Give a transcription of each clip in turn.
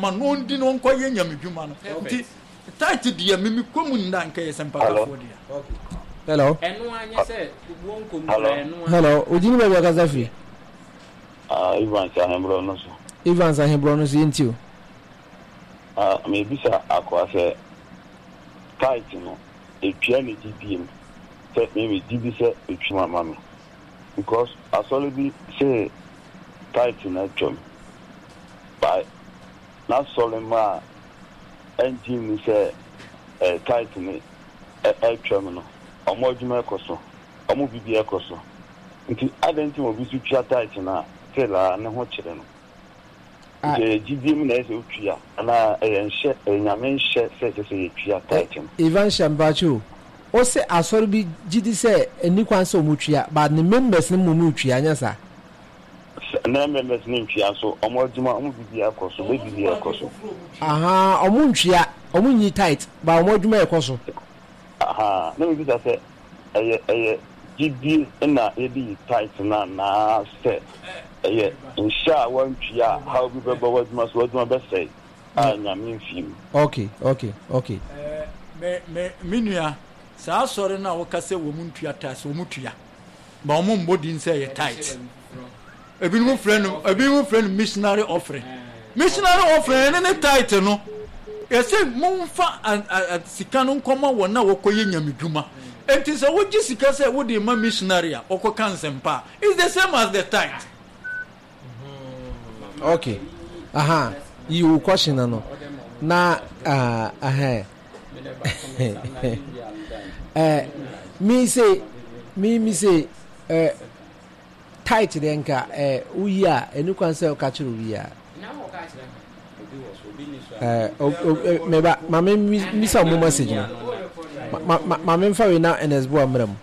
ma no ndi no nko ye nyamedwuma no nti tight dia mimi komu nda nka ye sempa ka fo dia hello enu anya se won komu enu hello ojini be gaza fi Ivan Sahembro no so Ivan Sahembro no so yentio me bisa akwa se tight no etwa ne GPM se me dibi se etwa mama because asole bi say tight na chom by na solema engine say tight ni chom no omo adwuma ekoso omo bibi ekoso nti adenti mo bi su twa tight na tela ne ho kire no je GPM na se utwa na enhye nyame nhye se twa tight no Ivan Shambacho o se asori bi gidi se eni kwan se omutwa but ne members ne mo mutwa anya sa na members ne ntwa so omodjuma omubibi akoso bebibi akoso aha omuntwa omunyi tight ba omodjuma ekoso aha na me bisa se eye gidi na edi tight na se eye insha wantwa how we be wadjuma so wadjuma be say nyame mfim okay me minua sa sori na wo kase wo muntua tas wo mutua ba wo mbodi nse ye tight ebi mu friend missionary offering ne tight no yese mumfa sika no nkoma wo na wo koye nyamedwuma enti se wo gi sika se wo de ma missionary a okoka nsempa is the same as the tight okay aha you question no na me say tight den ka uyi a enu kwan se ka chiro wi a meba mama mi sa mo message no mama mfa we na NSBO amram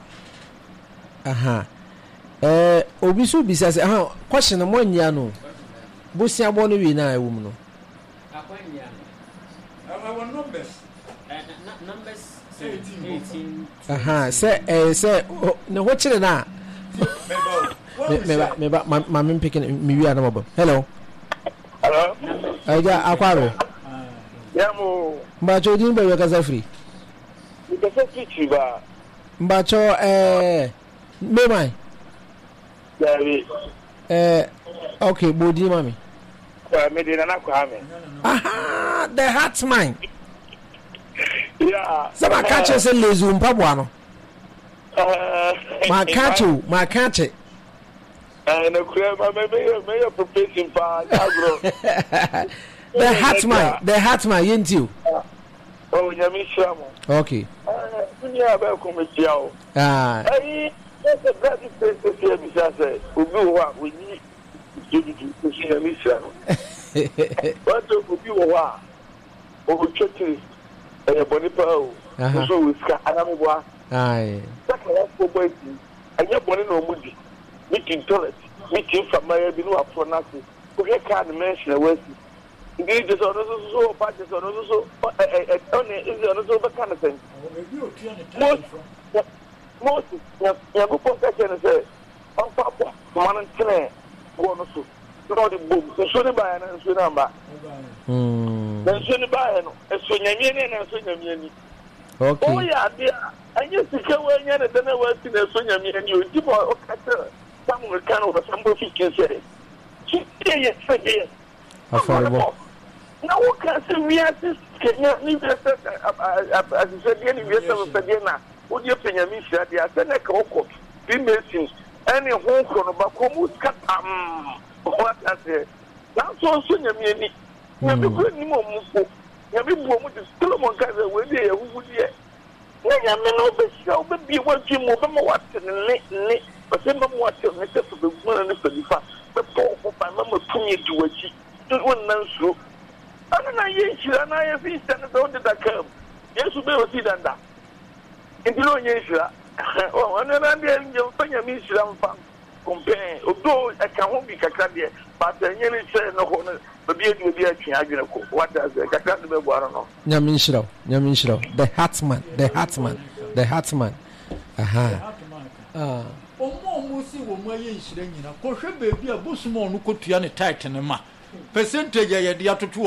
aha obi so bi say aha question mo nya no bosia bo no wi na ewu no akwanya our numbers 18 aha se no ho chire na meba mama picking mi wi na mabam hello aja akwaro yamo mbacho din be kaza free because of ba mbacho memai yawi okay bodi mami me de na kwa me aha the heart mine yeah sama catch se lezu mpabwa no ma catch na kura me profession pa agro the heart mine yentio oh nyami shamo okay dunia ba ko me tiao ai ese brother se bisa se obi wa oni jidu ko se nyami shamo wato obi wa o chote bonipa o so wiska anamwa ai saka ya ko boy anya boni no mudi meeting toilet meeting famaya bi no afro nasi ko he card mention wasi ngi de so so pa de so one is no so ba kana sen most ya go po ka chen se on papa man ntene go no so no de bom so ne ba na so na ba dan so ne ba no so nyamie ne na so nyamie ni okay oh ya dia anya sika wa nya na dana wa si na so nyamie ni o di bo o ka samu kan o sambo fikin sere ki ye fede afarbo na wo ka se wi ati kenya ni be se asise ni be se fede na o di penyami sia dia se na ka okọ bi mesin any ho ko no ba ko mu skatam what I say na so nyamie ni na be ko ni mo mu ko ya be bu mu di Solomon ka ze we dey ewu die na ya me no be sia o be bi wa twi mo be mo wat ne parce que mo wat ne te so be mo na se difa be po pa ma mo tunye duwachi to wannan so ana ye shira na ye fi stand do de da kam yesu be o si danda ndilo nye shira o ana na de nje fanya mi shira mfa compare odo aka ho bi kakra de but nye ni se no ho no be bi atwe adwene ko what does kakra de be boaro no nyamin shiraw the heartman aha omo si wo mo ye nhire nyina ko hwe bebi a bosumo no kotua ne tight ne ma percentage ya de atoto